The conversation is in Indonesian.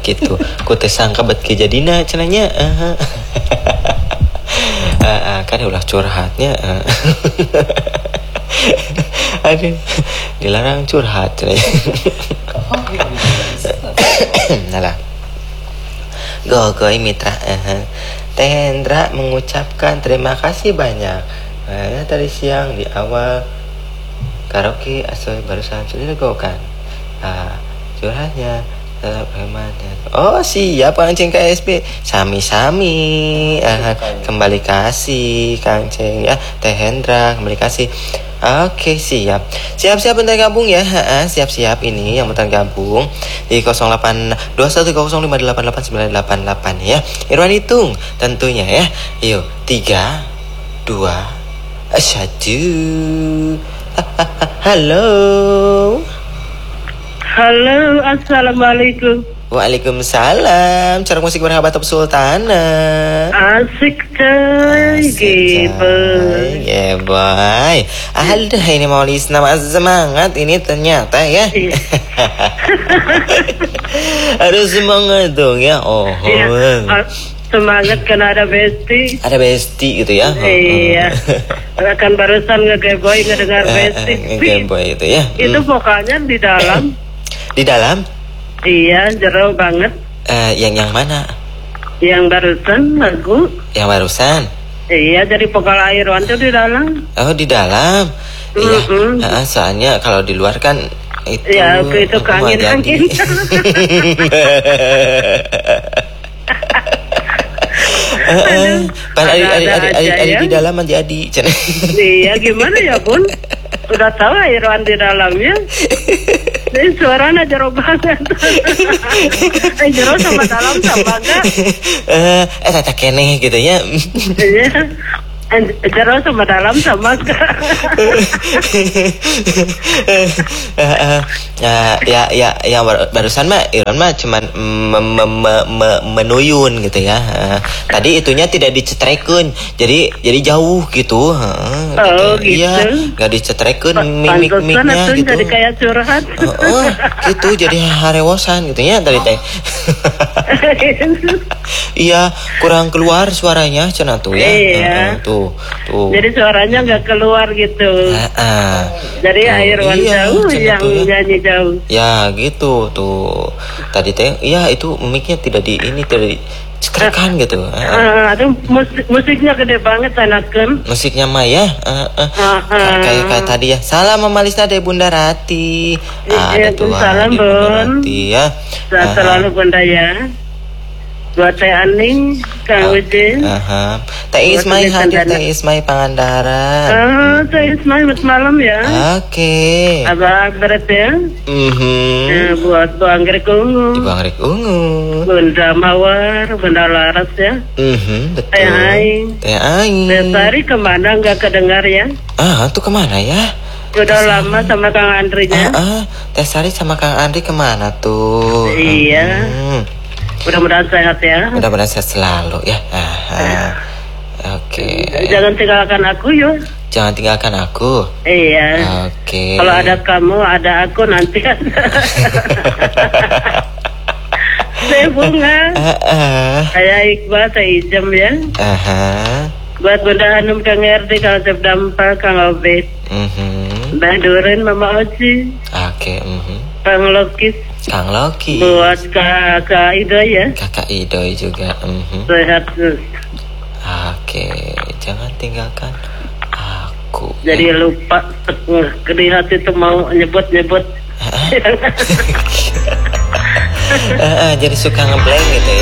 gitu. Ku teu sangka bet kejadina cenanya. Kan ulah curhatnya. Aduh, dilarang curhat cenanya. Nalah. Gogoy mitra. Teh Hendra mengucapkan terima kasih banyak. Tadi siang di awal karaoke Asoy barusan sudah dilakukan. Curhatnya tetap hematnya. Oh siap Kang Ceng KSP. Sami-sami. Kembali kasih Kang Ceng ya. Teh Hendra kembali kasih. Oke siap. Siap-siap bentar gabung ya. Siap-siap ini yang bentar gabung di 082105889888 ya. Irwan hitung tentunya ya. Yuk 3 2 1. Halo. Halo, assalamualaikum. Waalaikumsalam. Cara musik berhabat Top Sultana. Asik coy, geboy. Geboy. Aduh ini mau Lisna semangat ini ternyata ya. Aduh semangat dong ya. Oh. Ya, semangat karena ada Besti. Ada Besti gitu ya. Iya. Kan barusan ngegeboy ngedengar Besti. Ngegeboy itu ya. Itu vokalnya di dalam. Di dalam? Iya, jero banget. Yang mana? Yang barusan lagu. Yang barusan? Iya, jadi vokal Irwan itu di dalam. Oh, di dalam. Iya. Soalnya kalau di luar kan itu. Ya, itu angin-angin. Ada di dalam jadi. Iya, gimana ya, Bun? Udah tahu Irwan di dalamnya. Ini suaranya jero banget. Jero sama dalam sama enggak? Tata keneh gitu ya. Iya. Jero sama dalam sama enggak? Yang barusan mah Irwan mah cuman menuyun gitu ya. Tadi itunya tidak dicetrekeun. Jadi jauh gitu. Oh gitu. Iya, enggak dicetrekeun mimik-mimiknya gitu. Jadi kayak curhat. Gitu jadi harewosan gitu ya tadi teh. Iya, kurang keluar suaranya cenah tuh ya. Iya. Tuh. Jadi suaranya nggak keluar gitu. Jadi Irwan jauh yang nyanyi jauh. Ya gitu tuh. Tadi teh iya itu mic-nya tidak dicetrekan gitu. Aduh musiknya gede banget enakeun. Musiknya mah ya. Kayak tadi ya. Salam Mama Lisna dari Bunda Rati. Ada tuh salam Bunda Rati ya. Sehat selalu Bunda ya. Buat Teh Aning, Kang Ujin. Teh Ismai hadir, Teh Ismai Pangandaran. Teh Ismai malam ya. Oke. Abah berat ya. Buat Bu Anggrek Ungu. Ibu Anggrek Ungu. Bunda Mawar, Bunda Laras ya. Betul. Teh Aing. Teh Aing. Teh Sari kemana nggak kedengar ya? Tuh kemana ya? Udah lama sama Kang Andrinya. Teh Sari sama Kang Andri kemana tuh? Iya. Mudah-mudahan sehat ya. Mudah-mudahan sehat selalu ya. Oke. Jangan tinggalkan aku yuk. Jangan tinggalkan aku. Iya. Oke. Kalau ada kamu, ada aku nanti kan. Saya Bunga. Saya Iqbal, saya Ijem ya. Buat Bunda Hanum, Kang Erdi, Kang Cep Dampa, Kang Obed. Mbak Durin, Mama Oci. Oke. Kang Lokis. Kang Loki. Buat Kakak Idoy ya. Kakak Idoy juga. Sehat. Oke, jangan tinggalkan aku. Jadi ya. Lupa di hati itu mau nyebut-nyebut. Jadi suka ngeblank gitu ya.